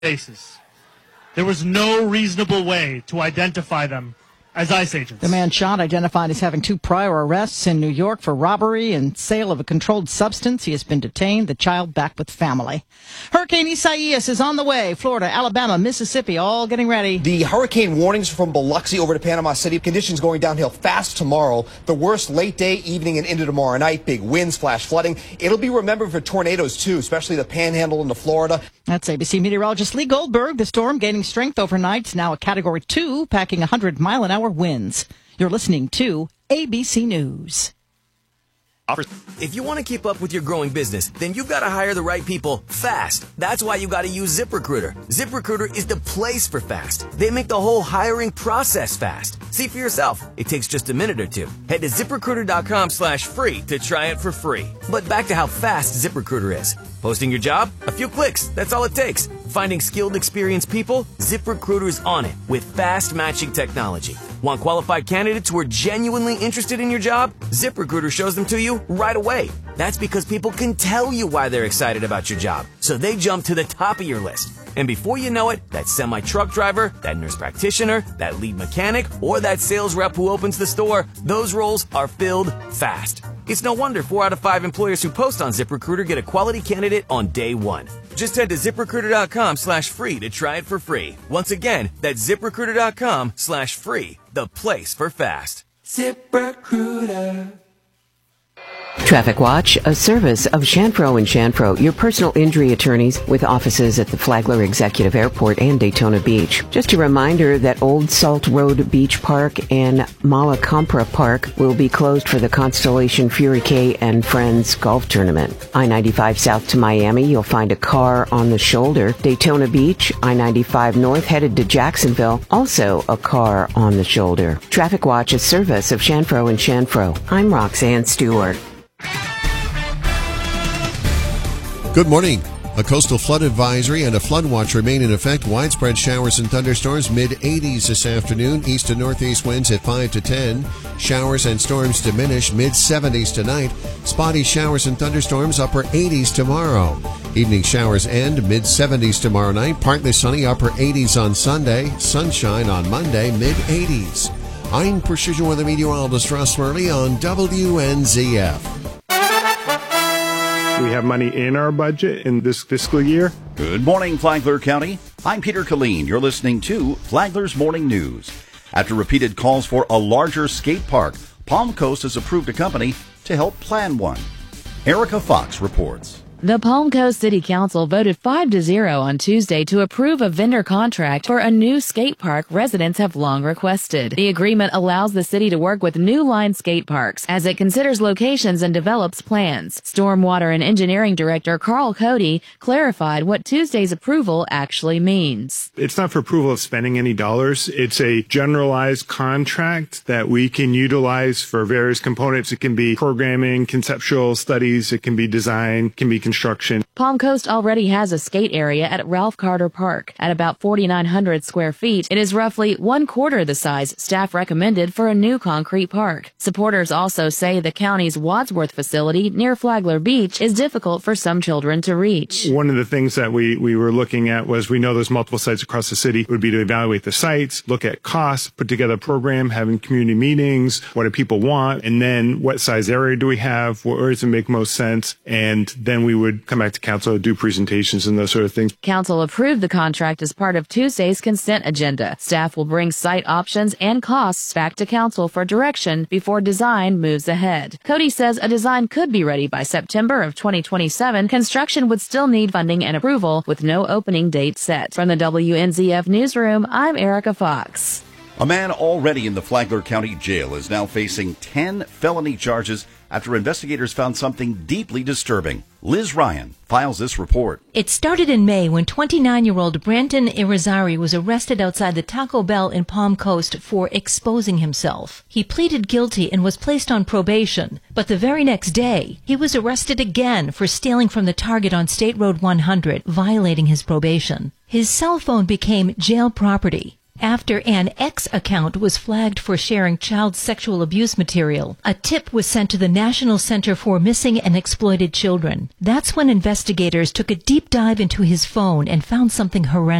basis. There was no reasonable way to identify them as ICE agents. The man shot, identified as having 2 prior arrests in New York for robbery and sale of a controlled substance. He has been detained. The child back with family. Hurricane Isaias is on the way. Florida, Alabama, Mississippi, all getting ready. The hurricane warnings from Biloxi over to Panama City. Conditions going downhill fast tomorrow. The worst late day, evening, and into tomorrow night. Big winds, flash flooding. It'll be remembered for tornadoes, too, especially the Panhandle into Florida. That's ABC meteorologist Lee Goldberg. The storm gaining strength overnight. Now a Category 2, packing 100-mile-an-hour winds. You're listening to ABC News. If you want to keep up with your growing business, then you've got to hire the right people fast. That's why you got to use ZipRecruiter. ZipRecruiter is the place for fast. They make the whole hiring process fast. See for yourself. It takes just a minute or two. Head to ZipRecruiter.com/free to try it for free. But back to how fast ZipRecruiter is. Posting your job? A few clicks. That's all it takes. Finding skilled, experienced people? ZipRecruiter is on it with fast matching technology. Want qualified candidates who are genuinely interested in your job? ZipRecruiter shows them to you right away. That's because people can tell you why they're excited about your job, so they jump to the top of your list. And before you know it, that semi-truck driver, that nurse practitioner, that lead mechanic, or that sales rep who opens the store, those roles are filled fast. It's no wonder 4 out of 5 employers who post on ZipRecruiter get a quality candidate on day one. Just head to ZipRecruiter.com/free to try it for free. Once again, that's ZipRecruiter.com/free, the place for fast. ZipRecruiter. Traffic Watch, a service of Shanfro & Shanfro, your personal injury attorneys with offices at the Flagler Executive Airport and Daytona Beach. Just a reminder that Old Salt Road Beach Park and Malacompra Park will be closed for the Constellation Fury K and Friends Golf Tournament. I-95 south to Miami, you'll find a car on the shoulder. Daytona Beach, I-95 north headed to Jacksonville, also a car on the shoulder. Traffic Watch, a service of Shanfro & Shanfro. I'm Roxanne Stewart. Good morning. A coastal flood advisory and a flood watch remain in effect. Widespread showers and thunderstorms, mid-80s this afternoon. East to northeast winds at 5 to 10. Showers and storms diminish, mid-70s tonight. Spotty showers and thunderstorms, upper 80s tomorrow. Evening showers end, mid-70s tomorrow night. Partly sunny, upper 80s on Sunday. Sunshine on Monday, mid-80s. I'm Precision Weather Meteorologist Russ Murley on WNZF. We have money in our budget in this fiscal year. Good morning, Flagler County. I'm Peter Killeen. You're listening to Flagler's Morning News. After repeated calls for a larger skate park, Palm Coast has approved a company to help plan one. Erica Fox reports. The Palm Coast City Council voted 5-0 on Tuesday to approve a vendor contract for a new skate park residents have long requested. The agreement allows the city to work with New Line Skate Parks as it considers locations and develops plans. Stormwater and Engineering Director Carl Cody clarified what Tuesday's approval actually means. It's not for approval of spending any dollars. It's a generalized contract that we can utilize for various components. It can be programming, conceptual studies, it can be design, it can be construction. Palm Coast already has a skate area at Ralph Carter Park. At about 4,900 square feet, it is roughly 1/4 the size staff recommended for a new concrete park. Supporters also say the county's Wadsworth facility near Flagler Beach is difficult for some children to reach. One of the things that we were looking at was we know there's multiple sites across the city. It would be to evaluate the sites, look at costs, put together a program, having community meetings, what do people want, and then what size area do we have, where does it make most sense, and then we would come back to council, do presentations and those sort of things. Council approved the contract as part of Tuesday's consent agenda. Staff will bring site options and costs back to council for direction before design moves ahead. Cody says a design could be ready by September of 2027. Construction would still need funding and approval with no opening date set. From the WNZF Newsroom, I'm Erica Fox. A man already in the Flagler County Jail is now facing 10 felony charges after investigators found something deeply disturbing. Liz Ryan files this report. It started in May when 29-year-old Brandon Irizarry was arrested outside the Taco Bell in Palm Coast for exposing himself. He pleaded guilty and was placed on probation, but the very next day, he was arrested again for stealing from the Target on State Road 100, violating his probation. His cell phone became jail property. after an X account was flagged for sharing child sexual abuse material. A tip was sent to the National Center for Missing and Exploited Children. That's when investigators took a deep dive into his phone and found something horrendous.